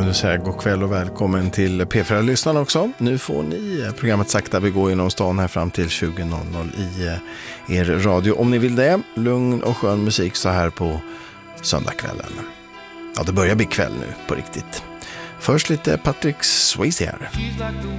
vill säga god kväll och välkommen till P4-lyssnarna också. Nu får ni programmet Sakta vi går genom stan här fram till 20.00 i er radio. Om ni vill det, lugn och skön musik så här på söndagskvällen. Ja, det börjar bli kväll nu på riktigt. Först lite Patrick Swayze här.